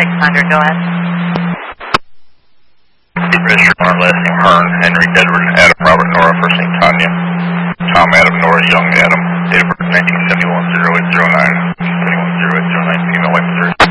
600, go ahead. Register on last name Hearn, Henry, Edward, Adam, Robert, Nora, first name Tanya. Tom, Adam, Nora, Young, Adam. Date of birth 1971, 0809. 71, 0809, female, wife,